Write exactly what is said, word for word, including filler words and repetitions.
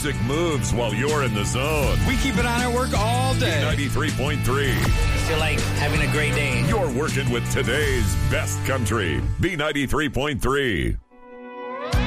music moves while you're in the zone. We keep it on at work all day. ninety-three point three. I feel like having a great day. You're working with today's best country. B ninety-three point three.